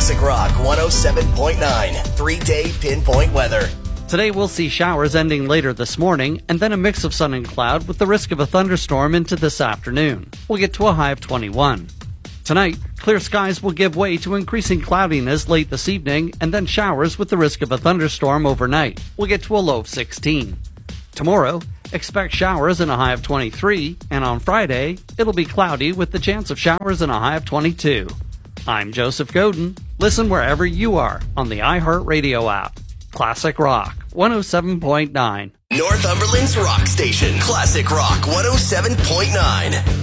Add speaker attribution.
Speaker 1: Classic Rock 107.9. 3-day pinpoint weather.
Speaker 2: Today we'll see showers ending later this morning, and then a mix of sun and cloud with the risk of a thunderstorm into this afternoon. We'll get to a high of 21. Tonight, clear skies will give way to increasing cloudiness late this evening, and then showers with the risk of a thunderstorm overnight. We'll get to a low of 16. Tomorrow, expect showers and a high of 23, and on Friday, it'll be cloudy with the chance of showers and a high of 22. I'm Joseph Godin. Listen wherever you are on the iHeartRadio app. Classic Rock 107.9.
Speaker 1: Northumberland's rock station. Classic Rock 107.9.